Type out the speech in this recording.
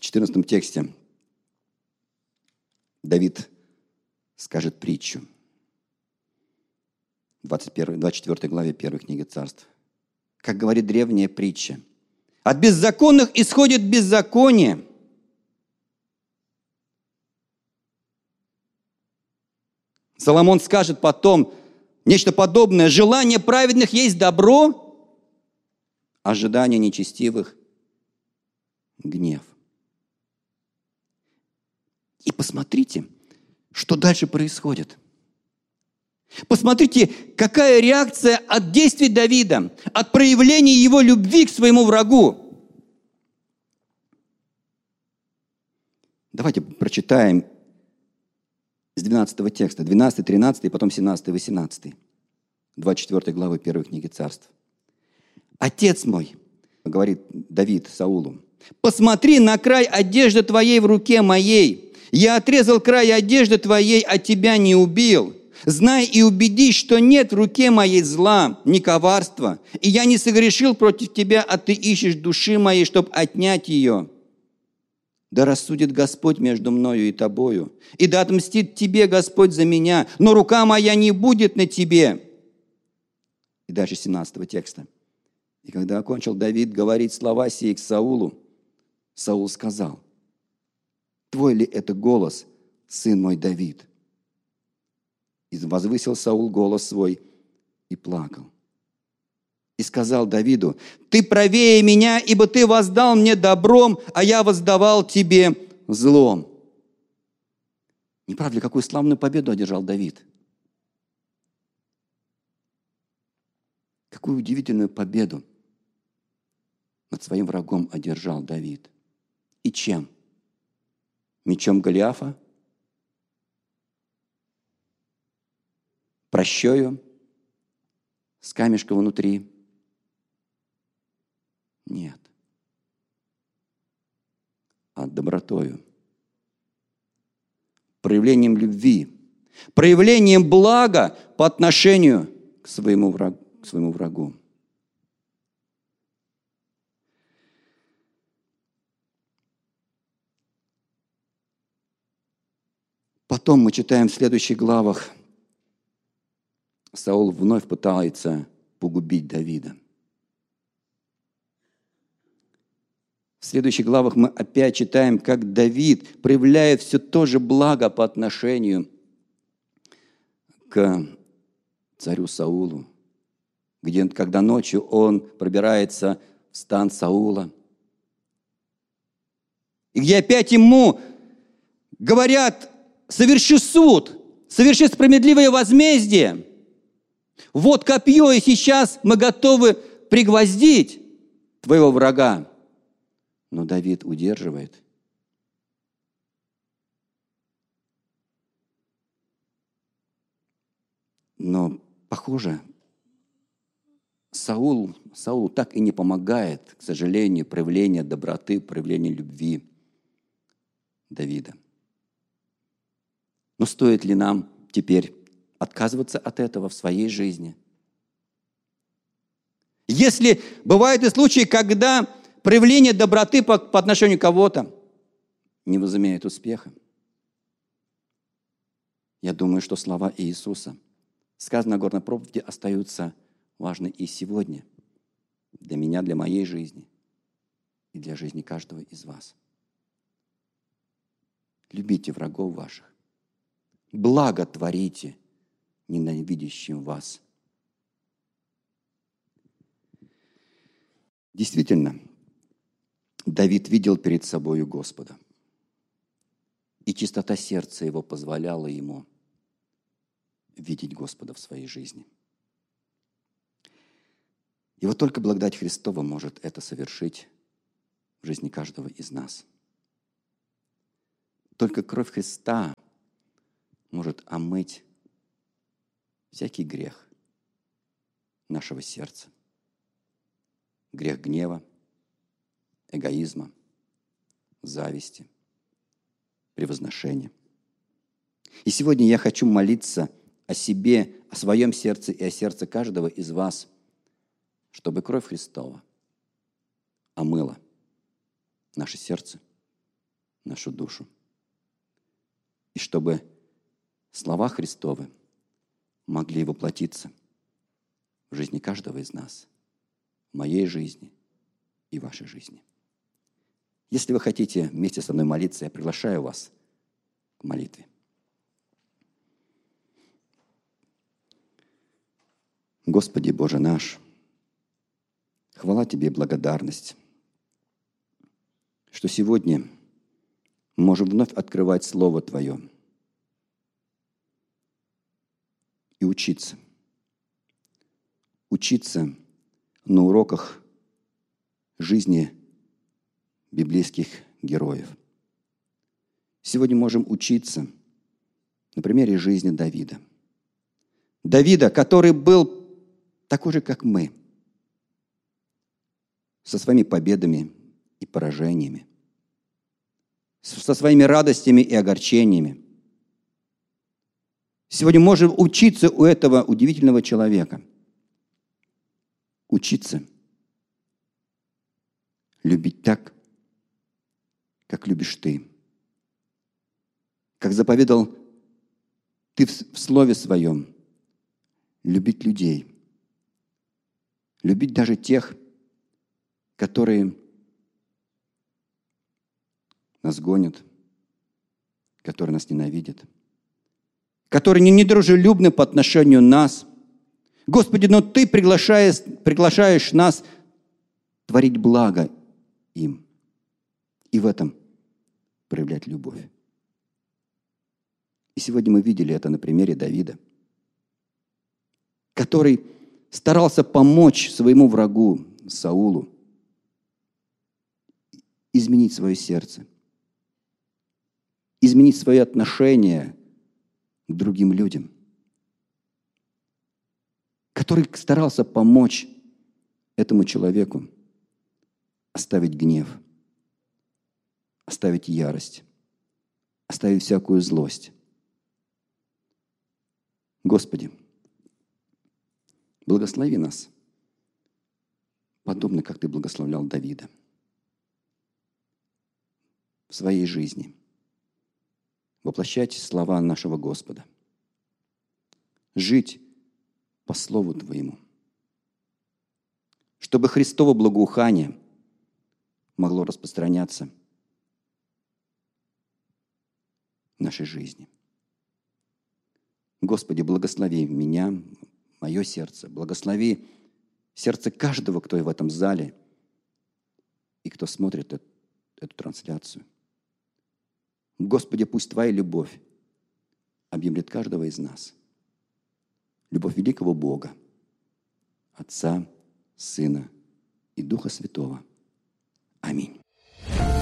14 тексте Давид скажет притчу. 24 главе 1 книги Царств. Как говорит древняя притча. От беззаконных исходит беззаконие. Соломон скажет потом нечто подобное. Желание праведных есть добро, ожидание нечестивых – гнев. И посмотрите, что дальше происходит. Посмотрите, какая реакция от действий Давида, от проявления его любви к своему врагу. Давайте прочитаем с 12 текста, 12, 13, и потом 17, 18, 24 главы 1 книги Царств. «Отец мой, — говорит Давид Саулу, — посмотри на край одежды твоей в руке моей. Я отрезал край одежды твоей, а тебя не убил. Знай и убедись, что нет в руке моей зла, ни коварства, и я не согрешил против тебя, а ты ищешь души моей, чтобы отнять ее. Да рассудит Господь между мною и тобою, и да отмстит тебе Господь за меня, но рука моя не будет на тебе». И дальше 17 текста. «И когда окончил Давид говорить слова сии к Саулу, Саул сказал: Твой ли это голос, сын мой Давид? И возвысил Саул голос свой и плакал. И сказал Давиду: Ты правее меня, ибо ты воздал мне добром, а я воздавал тебе злом». Не правда ли, какую славную победу одержал Давид? Какую удивительную победу над своим врагом одержал Давид. И чем? Мечом Голиафа? Прощою? С камешком внутри? Нет. А добротою. Проявлением любви. Проявлением блага по отношению к своему врагу. Потом мы читаем в следующих главах, Саул вновь пытается погубить Давида. В следующих главах мы опять читаем, как Давид проявляет все то же благо по отношению к царю Саулу, когда ночью он пробирается в стан Саула, и где опять ему говорят: соверши суд, соверши справедливое возмездие. Вот копье, и сейчас мы готовы пригвоздить твоего врага. Но Давид удерживает. Но, похоже, Саулу так и не помогает, к сожалению, проявление доброты, проявление любви Давида. Но стоит ли нам теперь отказываться от этого в своей жизни? Если бывают и случаи, когда проявление доброты по отношению к кого-то не возымеет успеха, я думаю, что слова Иисуса, сказанные на горной проповеди, остаются важны и сегодня для меня, для моей жизни и для жизни каждого из вас. Любите врагов ваших, благо творите ненавидящим вас. Действительно, Давид видел перед собою Господа, и чистота сердца его позволяла ему видеть Господа в своей жизни. И вот только благодать Христова может это совершить в жизни каждого из нас. Только кровь Христа может омыть всякий грех нашего сердца. Грех гнева, эгоизма, зависти, превозношения. И сегодня я хочу молиться о себе, о своем сердце и о сердце каждого из вас, чтобы кровь Христова омыла наше сердце, нашу душу. И чтобы слова Христовы могли воплотиться в жизни каждого из нас, в моей жизни и вашей жизни. Если вы хотите вместе со мной молиться, я приглашаю вас к молитве. Господи Боже наш, хвала Тебе и благодарность, что сегодня мы можем вновь открывать Слово Твое и учиться. Учиться на уроках жизни библейских героев. Сегодня можем учиться на примере жизни Давида. Давида, который был такой же, как мы, со своими победами и поражениями, со своими радостями и огорчениями. Сегодня можем учиться у этого удивительного человека. Учиться любить так, как любишь ты. Как заповедал ты в Слове Своем, любить людей. Любить даже тех, которые нас гонят, которые нас ненавидят, которые не недружелюбны по отношению к нас. Господи, но Ты приглашаешь нас творить благо им и в этом проявлять любовь. И сегодня мы видели это на примере Давида, который старался помочь своему врагу Саулу изменить свое сердце, изменить свое отношение к другим людям, который старался помочь этому человеку оставить гнев, оставить ярость, оставить всякую злость. Господи, благослови нас, подобно как Ты благословлял Давида в своей жизни, воплощать слова нашего Господа, жить по Слову Твоему, чтобы Христово благоухание могло распространяться в нашей жизни. Господи, благослови меня, мое сердце, благослови сердце каждого, кто в этом зале и кто смотрит эту трансляцию. Господи, пусть Твоя любовь объемлет каждого из нас. Любовь великого Бога, Отца, Сына и Духа Святого. Аминь.